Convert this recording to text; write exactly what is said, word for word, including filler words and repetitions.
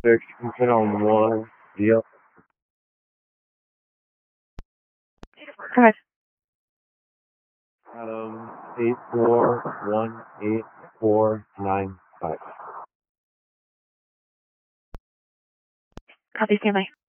Six, put on one. Yep. Go ahead. Adam, eight four one eight four nine five. Copy, standby.